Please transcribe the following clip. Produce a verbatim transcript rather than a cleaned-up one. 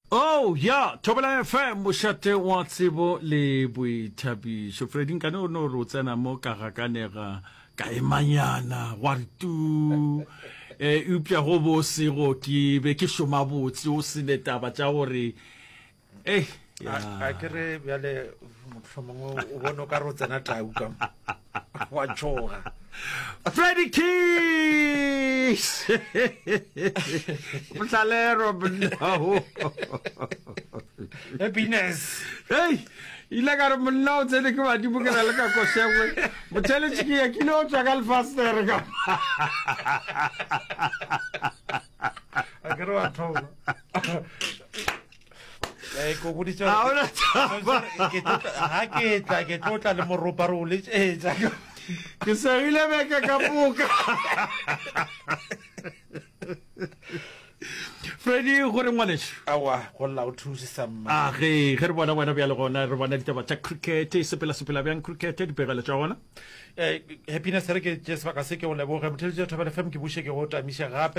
Oh, yeah, Thobela F M, mošate wa tsebo le boithabišo. Freddy nkane o no ro tsena mo ka ga kanega ka emanyana wa tu eh upya go bo sego ke be ke shoma botse o se le taba tša gore eh a kere bjale mohlomong o bona ka ro tsena tau ka wa tšhoga Freddy Keys Mtlalero no happiness hey ila ka re monna o tsene ke badimo ke na le ka koshengwe motele tshiki ya kilo tswa ka lefaster ka a kere wa thoba eh go go ditsa a ona ke ha ke tla ke tlotla le moropa ro le tsetsa ke segile beke ka puka Freddy gore ngwaneso awa go la o thusi samma a ge ge re bona bona bya le gona re bona ditaba tsa cricket e sepela sepela bya cricket di pegela tša gona eh happiness re ke jesba ka se ke o leboga mothele tša Thobela F M ke bushe ke go tamisha gape